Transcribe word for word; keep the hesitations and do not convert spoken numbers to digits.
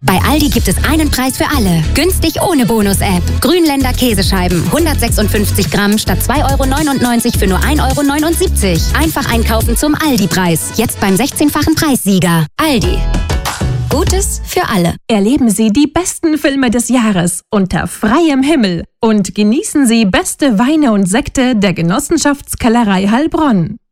Bei Aldi gibt es einen Preis für alle. Günstig ohne Bonus-App. Grünländer Käsescheiben. hundertsechsundfünfzig Gramm statt zwei Euro neunundneunzig für nur ein Euro neunundsiebzig. Einfach einkaufen zum Aldi-Preis. Jetzt beim sechzehnfachen Preissieger. Aldi. Gutes für alle. Erleben Sie die besten Filme des Jahres unter freiem Himmel und genießen Sie beste Weine und Sekte der Genossenschaftskellerei Heilbronn.